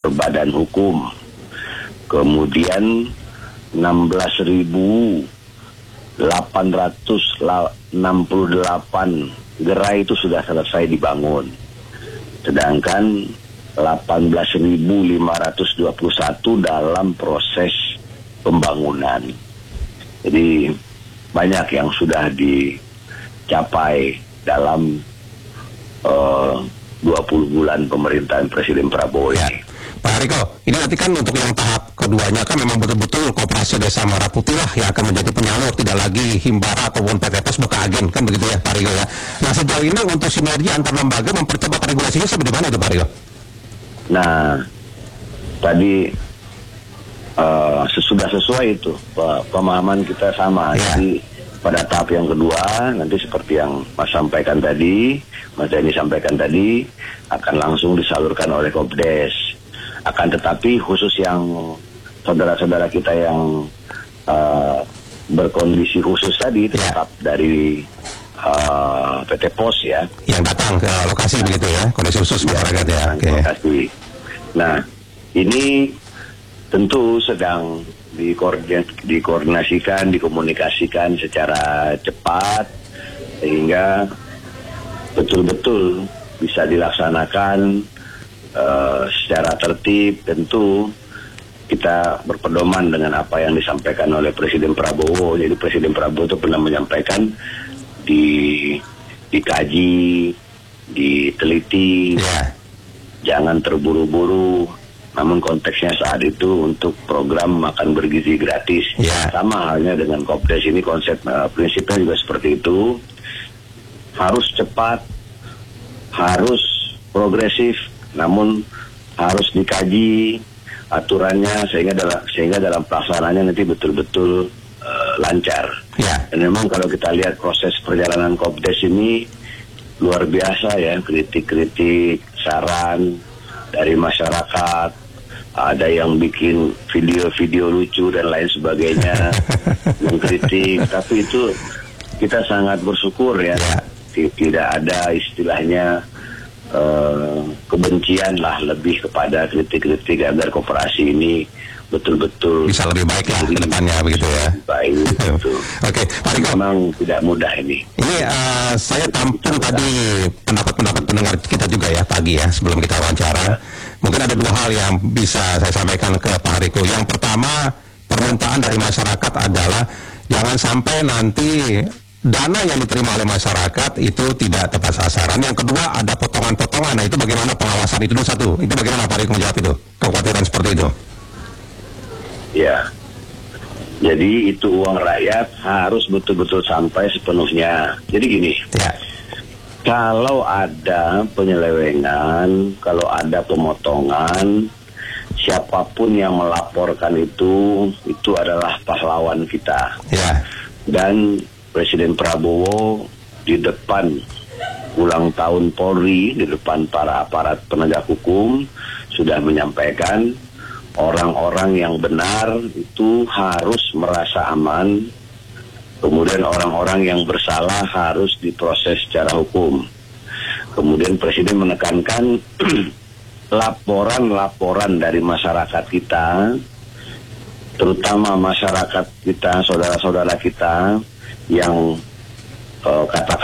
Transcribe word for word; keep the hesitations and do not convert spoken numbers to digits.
berbadan hukum. Kemudian enam belas ribu delapan ratus enam puluh delapan gerai itu sudah selesai dibangun. Sedangkan delapan belas ribu lima ratus dua puluh satu dalam proses pembangunan. Jadi banyak yang sudah dicapai dalam uh, dua puluh bulan pemerintahan Presiden Prabowo ini. Pak Hariko, ini nanti kan untuk yang tahap keduanya kan memang betul-betul Koperasi Desa Merah Putih lah yang akan menjadi penyalur, tidak lagi Himbara ataupun P T P S buka agen, kan begitu ya Pak Hariko ya. Nah sejauh ini untuk sinergi antar lembaga mempercepat regulasinya sampai di mana itu Pak Hariko? Nah, tadi uh, sesudah sesuai itu pemahaman kita sama. Ya. Jadi pada tahap yang kedua nanti seperti yang Mas sampaikan tadi, Mas Denny sampaikan tadi, akan langsung disalurkan oleh Kopdes. Akan tetapi khusus yang saudara-saudara kita yang uh, berkondisi khusus tadi tetap ya. Dari uh, P T P O S ya, yang datang ke lokasi begitu ya, kondisi khusus masyarakat ya. Okay. Lokasi. Nah ini tentu sedang dikoordin- dikoordinasikan, dikomunikasikan secara cepat sehingga betul-betul bisa dilaksanakan uh, secara tertib. Tentu kita berpedoman dengan apa yang disampaikan oleh Presiden Prabowo. Jadi Presiden Prabowo itu pernah menyampaikan di dikaji, diteliti, yeah. Jangan terburu-buru. Namun konteksnya saat itu untuk program makan bergizi gratis. Yeah. Sama halnya dengan Kopdes ini, konsep uh, prinsipnya juga seperti itu. Harus cepat, harus progresif, namun harus dikaji aturannya sehingga dalam sehingga dalam pelaksanaannya nanti betul-betul uh, lancar. Yeah. Dan memang kalau kita lihat proses perjalanan Kopdes ini luar biasa ya, kritik-kritik, saran dari masyarakat, ada yang bikin video-video lucu dan lain sebagainya, mengkritik, tapi itu kita sangat bersyukur ya, yeah. Tidak ada istilahnya uh, kebencian lah, lebih kepada kritik-kritik agar koperasi ini betul-betul bisa lebih baik lah ke depannya begitu ya. Baik betul. Oke, Pak Riko. Memang tidak mudah ini. Ini uh, saya tampung tadi pendapat-pendapat pendengar kita juga ya pagi ya sebelum kita wawancara. Mungkin ada dua hal yang bisa saya sampaikan ke Pak Riko. Yang pertama, permintaan dari masyarakat adalah jangan sampai nanti dana yang diterima oleh masyarakat itu tidak tepat sasaran. Yang kedua, ada potongan-potongan. Nah, itu bagaimana pengawasan itu dulu satu. Itu bagaimana Pak Riko menjawab itu? Kekhawatiran seperti itu. Ya, jadi itu uang rakyat harus betul-betul sampai sepenuhnya. Jadi gini, ya. Kalau ada penyelewengan, kalau ada pemotongan, siapapun yang melaporkan itu, itu adalah pahlawan kita. Ya. Dan Presiden Prabowo di depan ulang tahun Polri, di depan para aparat penegak hukum, sudah menyampaikan orang-orang yang benar itu harus merasa aman, kemudian orang-orang yang bersalah harus diproses secara hukum. Kemudian Presiden menekankan laporan-laporan dari masyarakat kita, terutama masyarakat kita, saudara-saudara kita yang uh, katakan